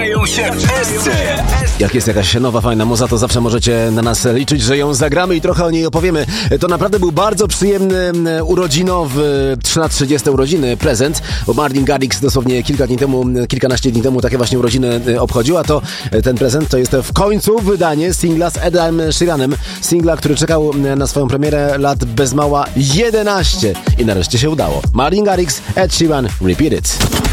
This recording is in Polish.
Jak jest jakaś nowa, fajna muza, to zawsze możecie na nas liczyć, że ją zagramy i trochę o niej opowiemy. To naprawdę był bardzo przyjemny urodzinowy 30 urodziny prezent, bo Martin Garrix dosłownie kilkanaście dni temu takie właśnie urodziny obchodził, a to ten prezent to jest w końcu wydanie singla z Edem Sheeranem, singla, który czekał na swoją premierę lat bez mała 11 i nareszcie się udało. Martin Garrix, Ed Sheeran, Repeat It.